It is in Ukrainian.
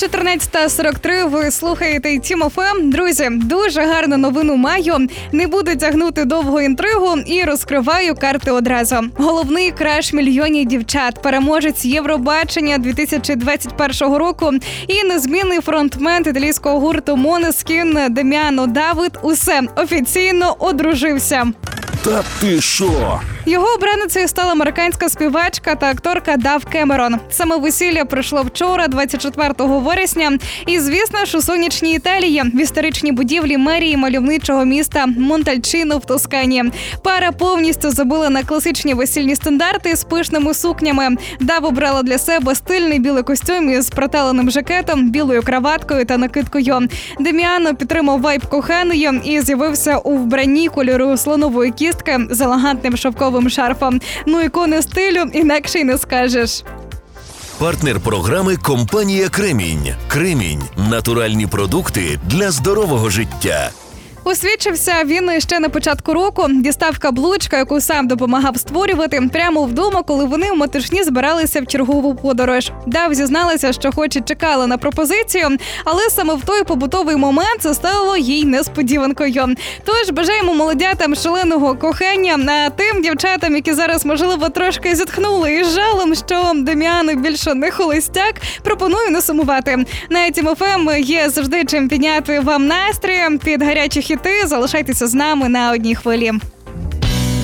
14:43, ви слухаєте Тім ФМ. Друзі, дуже гарну новину маю. Не буду тягнути довгу інтригу і розкриваю карти одразу. Головний краш мільйонів дівчат, переможець Євробачення 2021 року і незмінний фронтмен італійського гурту Måneskin Деміано Давид усе офіційно одружився. Та ти шо? Його обраницею стала американська співачка та акторка Дав Кемерон. Саме весілля пройшло вчора, 24 вересня. І, звісно ж, у сонячній Італії, в історичній будівлі мерії мальовничого міста Монтальчино в Тоскані. Пара повністю забила на класичні весільні стандарти з пишними сукнями. Дав обрала для себе стильний білий костюм із проталеним жакетом, білою краваткою та накидкою. Деміано підтримав вайб коханої і з'явився у вбранні кольору слонової кістки з елегантним шовковим шарфом. Ну, ікони стилю інакше й не скажеш. Партнер програми – компанія «Кремінь». «Кремінь» – натуральні продукти для здорового життя. Освідчився він ще на початку року. Дістав каблучка, яку сам допомагав створювати, прямо вдома, коли вони в метушні збиралися в чергову подорож. Дав зізналася, що хоч і чекала на пропозицію, але саме в той побутовий момент це стало їй несподіванкою. Тож бажаємо молодятам шаленого кохання, а тим дівчатам, які зараз, можливо, трошки зітхнули із жалом, що Деміано більше не холостяк, пропоную не сумувати. На Тім ФМ є завжди чим підняти вам настрій під гарячі хіти. Залишайтеся з нами на одній хвилі.